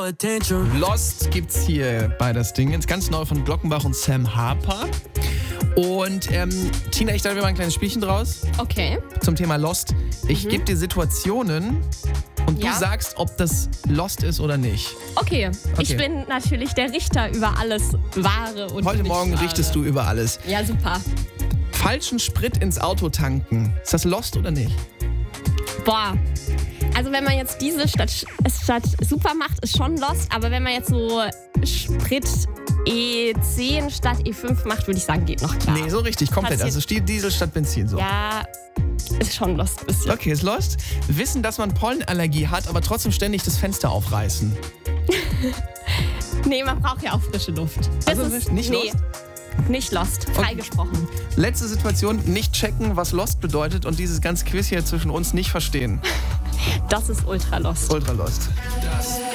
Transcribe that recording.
attention. Lost gibt's hier bei das Ding. Jetzt ganz neu von Glockenbach und Sam Harper. Und Tina, ich dachte, wir machen ein kleines Spielchen draus Okay. zum Thema Lost. Ich gebe dir Situationen und du sagst, ob das Lost ist oder nicht. Okay. Ich bin natürlich der Richter über alles Wahre und Heute nicht Morgen Wahre. richtest du über alles. Ja, super. Falschen Sprit ins Auto tanken. Ist das Lost oder nicht? Boah. Also wenn man jetzt diese statt super macht, ist schon Lost. Aber wenn man jetzt so Sprit E10 statt E5 macht, würde ich sagen, geht noch klar. Nee, so richtig, komplett. Also Diesel statt Benzin, so. Ja, ist schon Lost ein bisschen. Okay, ist Lost. Wissen, dass man Pollenallergie hat, aber trotzdem ständig das Fenster aufreißen. Nee, man braucht ja auch frische Luft. Also nicht Lost? Nicht Lost, freigesprochen. Letzte Situation, nicht checken, was Lost bedeutet und dieses ganze Quiz hier zwischen uns nicht verstehen. Das ist ultra Lost. Ultra Lost. Das